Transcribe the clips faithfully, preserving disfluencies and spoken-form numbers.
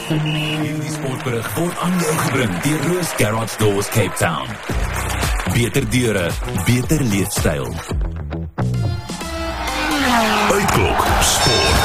Hierdie sportberig word aan jou gebring deur Roos Garage Doors Cape Town. Beter deure, beter leefstyl. Uitklok Sport.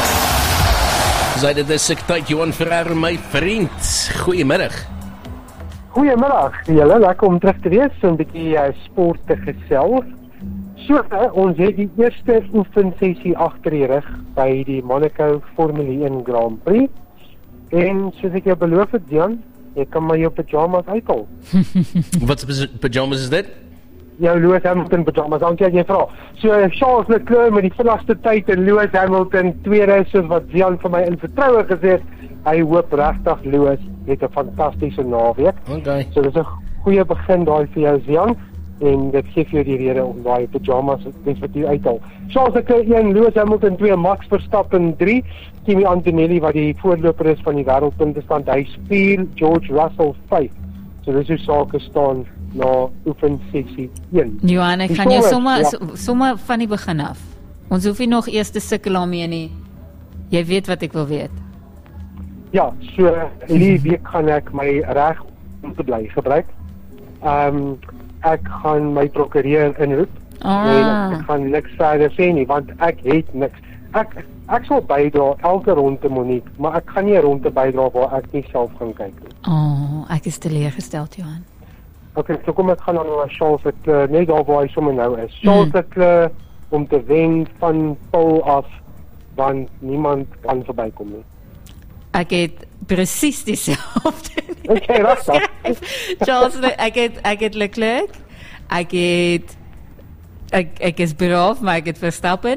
Sy dit is ek tyd Johan Ferreira, my vriend. Goeiemiddag. Goeiemiddag, julle. Lekker om terug te wees, so 'n bietjie uh, sport te gesels. So, uh, ons het die eerste oefensessie agter die rug by die Monaco Formule een Grand Prix. En soos ek jou beloof het, Jan, jy kan maar jou pyjamas uithaal. Wat pyjamas is dit? Jou Lewis Hamilton pyjamas, dankie dat jy vra. So, Charles Leclerc met die vinnigste tyd en Lewis Hamilton tweede, soos wat Jan vir my in vertroue gesê het. Hy hoop regtig Lewis het 'n fantastiese naweek. Okay. So dis 'n goeie begin daai vir jou, Jan, en dit gee vir jou die rede om daai pyjamas definitief uit te haal. Charles Leclerc een, Lewis Hamilton twee, Max Verstappen drie, Kimi Antonelli wat die voorloper is van die wêreldpuntestand, hy is vier, George Russell vyf. So dis hoe sake staan na oefensessie een. Johan, ek Die gaan jou sommers, sommer ja. sommer van die begin af. Ons hoef nie nog eers te sukkel daarmee nie. Jy weet wat ek wil weet. Ja, so hierdie week gaan ek my reg om te bly gebruik. Ehm um, ek gaan my prokureur inroep Ah. en ek gaan niks verder sê nie, want ek het niks. Ek ek sal bydra elke ronde, Monique, maar ek gaan nie 'n ronde bydra waar ek nie self gaan kyk nie. Oh, ek is teleurgesteld, Johan. Okay, so kom ek gaan dan na Charles Leclerc, net daar waar hy sommer nou is. Charles Leclerc om te wen van Paul af, want niemand kan verbykom nie. Ek het presies dieselfde. Okay, regtig. Charles, ek het ek het Leclerc. Ek het ek ek is braaf, maar ek het Verstappen.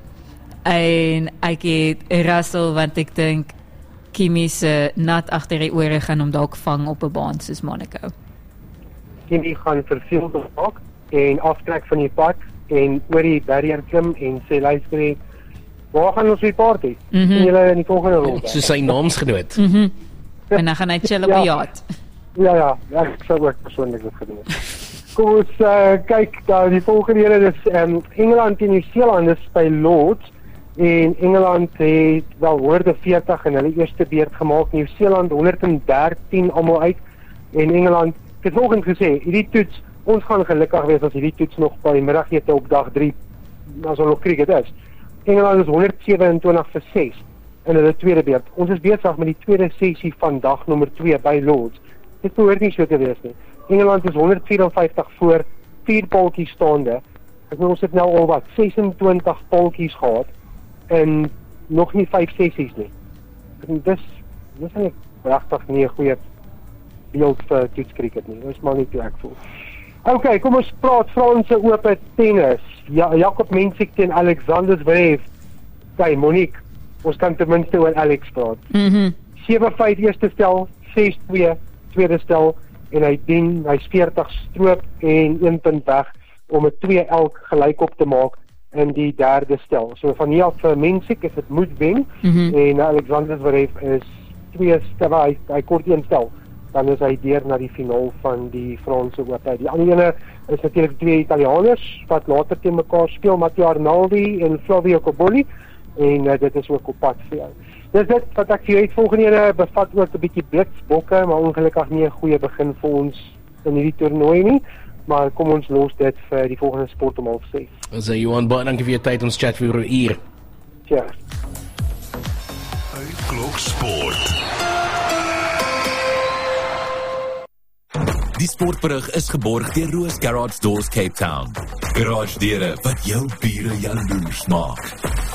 En ek het Russell, want ek dink Kimi se nat agter die ore gaan hom dalk vang op 'n baan soos Monaco. Kimi gaan verveel maak en aftrek van die pad en oor die barrier klim en sê luister net, waar gaan ons die party? Mhm. En julle in die volgende ronde. So sy naamsgenoot. Mhm. En dan gaan hy chill op 'n Ja. yacht. Ja ja, ek sou ook persoonlik dit gedoen het. Kom ons uh, kyk daar die volgende ene, dis um, Engeland en Nieu-Seeland is by Lords en Engeland het wel honderdveertig in hulle eerste beurt gemaak, Nieu-Seeland honderddertien almal uit en Engeland het volgens gesê, hierdie toets, ons gaan gelukkig wees as hierdie toets nog by middagete op dag drie, as ons nog cricket is. Engeland is honderdsewenentwintig vir ses in hulle tweede beurt. Ons is besig met die tweede sessie van dag nommer twee by Lords. Dit behoort nie so te wees nie. Engeland is honderdvierenvyftig voor, vier paltjies staande. Ek wil ons het nou al wat, sesentwintig paltjies gehad en nog nie vyf sessies nie. En dis, dis is regtig nie 'n goeie beeld vir toetskriket nie. Dis maar nie toe ek voel. Ok, kom ons praat Franse ope tennis. Ja, Jakob Mensik teen Alexander Zverev. Kijk, Monique, ons kan ten minste oor Alex praat. Mhm. sewe vyf eerste stel, ses twee tweede stel en hy dien, hy's veertig stroop en een punt weg om 'n twee elk gelyk op te maak in die derde stel. So van hier af vir Mensik is dit moet wen Mhm. en Alexander Zverev is twee stel, hy, hy kort een stel. Dan is hy deur na die finaal van die Franse ope. Die ander ene is natuurlik twee Italianers wat later teen mekaar speel, Matteo Arnaldi en Flavio Cobolli en uh, dit is ook op pad vir jou. Dis dit wat ek vir jou het. Volgende ene bevat ook 'n bietjie blitsbokke, maar ongelukkig nie 'n goeie begin vir ons in hierdie toernooi nie, maar kom ons los dit vir die volgende sport om half ses. So Johan, baie dankie vir jou tyd, ons chat vir 'n uur. Cheers. Uitklok Sport. Die sportberig is geborg deur Roos Garage Doors Cape Town. Garage deure wat jou bure jaloers maak.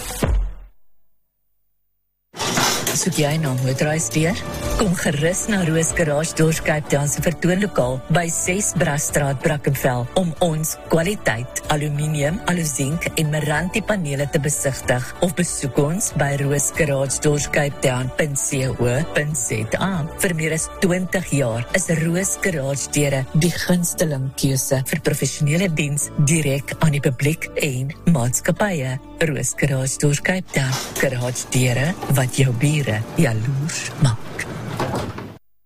Soek jy nou motorhuisdeur? Kom gerus na Roos Garage Doors Cape Town se vertoonlokaal by ses Brasstraat, Brackenfell om ons kwaliteit aluminium, aluzink en Meranti panele te besigtig of besoek ons by roos garage doors cape town punt co punt za. Vir meer as twintig jaar is Roos Garage Deure die gunsteling keuse vir professionele diens direk aan die publiek en maatskappye. Roos Garage Doors Cape Town. Garage deure wat jou bure jaloers maak.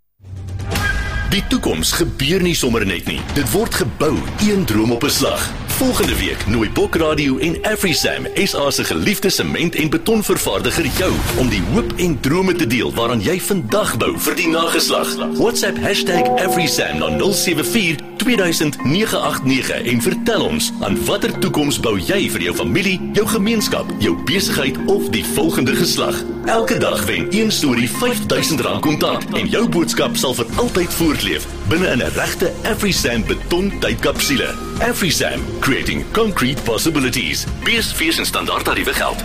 Die toekoms gebeur nie sommer net nie. Dit word gebou, een droom op 'n slag. Volgende week nooi Bok Radio en AfriSam, S A se geliefde sement- en betonvervaardiger jou om die hoop en drome te deel waaraan jy vandag bou vir die nageslag. WhatsApp hashtag AfriSam na nul sewe vier twee duisend nege agt nege en vertel ons aan watter toekoms bou jy vir jou familie, jou gemeenskap, jou besigheid of die volgende geslag. Elke dag wen een storie vyf duisend rand kontant en jou boodskap sal vir altyd voortleef binne in 'n regte AfriSam beton tydkapsule. AfriSam, creating concrete possibilities. B S V se standaard tariewe geld.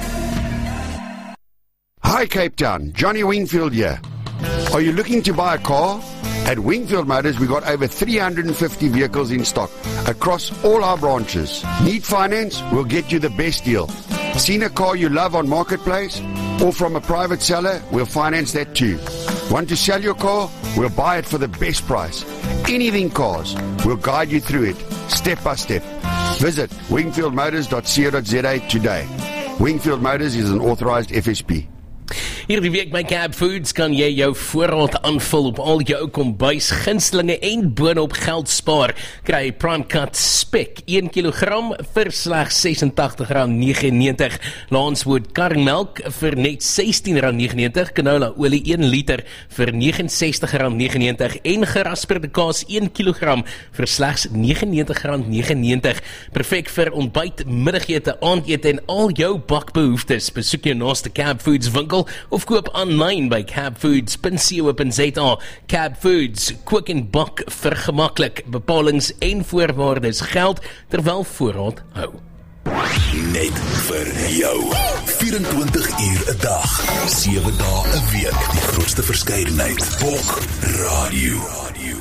Hi Cape Town, Johnny Wingfield here. Are you looking to buy a car? At Wingfield Motors, we got over three hundred fifty vehicles in stock across all our branches. Need finance? We'll get you the best deal. Seen a car you love on Marketplace? Or from a private seller? We'll finance that too. Want to sell your car? We'll buy it for the best price. Anything cars, we'll guide you through it, step by step. Visit wingfield motors dot co dot za today. Wingfield Motors is an authorized F S P. Hierdie week by Cab Foods kan jy jou voorraad aanvul op al jou kombuis, gunstelinge en boonop geld spaar. Kry Prime Cut Spek een kilogram vir slegs sesentagtig rand negenennegentig. Lancewood karmelk vir net sestien rand negenennegentig. Canola olie een liter vir negenenses sestig rand negenennegentig en gerasperde kaas een kilogram vir slegs negenennegentig rand negenennegentig. Perfek vir ontbyt, middagete, aandete en al jou bakbehoeftes. Besoek jou naaste Cab Foods winkel of koop aanlyn by cabfoods dot co dot za. Cab Foods, kook en bak vir gemaklik. Bepalings en voorwaardes geld terwyl voorraad hou. Net vir jou. vyerentwintig uur 'n dag, sewe dae 'n week. Die grootste verskeidenheid. Bok Radio.